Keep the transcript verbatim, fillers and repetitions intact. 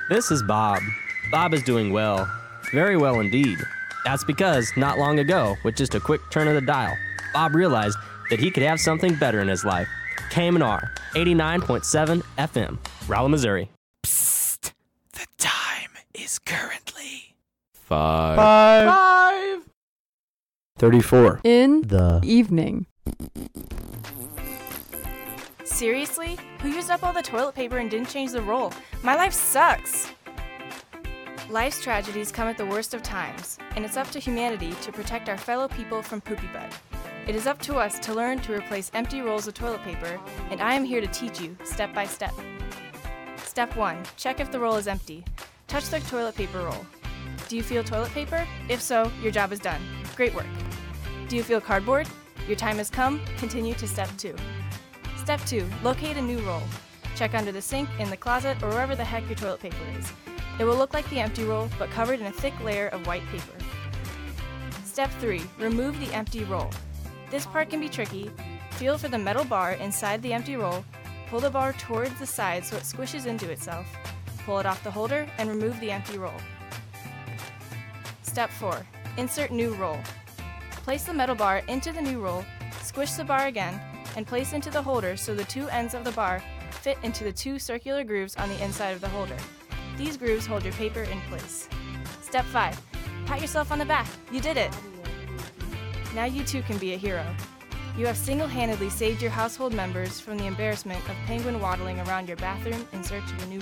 This is Bob. Bob is doing well. Very well indeed. That's because, not long ago, with just a quick turn of the dial, Bob realized that he could have something better in his life. K M N R, eighty-nine point seven F M, Rolla, Missouri. Psst! The time is currently... Five. Five. Five! thirty-four. In The evening. Seriously? Who used up all the toilet paper and didn't change the roll? My life sucks! Life's tragedies come at the worst of times, and it's up to humanity to protect our fellow people from poopy butt. It is up to us to learn to replace empty rolls of toilet paper, and I am here to teach you step by step. Step one, check if the roll is empty. Touch the toilet paper roll. Do you feel toilet paper? If so, your job is done. Great work. Do you feel cardboard? Your time has come. Continue to step two. Step two, locate a new roll. Check under the sink, in the closet, or wherever the heck your toilet paper is. It will look like the empty roll, but covered in a thick layer of white paper. Step three, remove the empty roll. This part can be tricky. Feel for the metal bar inside the empty roll. Pull the bar towards the side so it squishes into itself. Pull it off the holder and remove the empty roll. Step four, insert new roll. Place the metal bar into the new roll, squish the bar again, and place into the holder so the two ends of the bar fit into the two circular grooves on the inside of the holder. These grooves hold your paper in place. Step five, pat yourself on the back. You did it! Now you too can be a hero. You have single-handedly saved your household members from the embarrassment of penguin waddling around your bathroom in search of a new